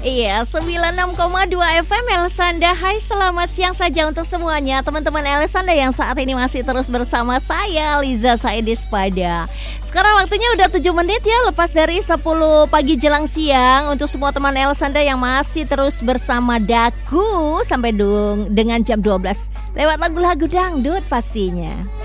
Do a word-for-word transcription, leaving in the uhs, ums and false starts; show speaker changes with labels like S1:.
S1: Iya, sembilan puluh enam koma dua F M Elsanda. Hai, selamat siang saja untuk semuanya teman-teman Elsanda yang saat ini masih terus bersama saya, Liza Saidis Pada. Sekarang waktunya udah tujuh menit ya, lepas dari sepuluh pagi jelang siang. Untuk semua teman Elsanda yang masih terus bersama Daku sampai dung dengan jam dua belas lewat lagu-lagu dangdut pastinya.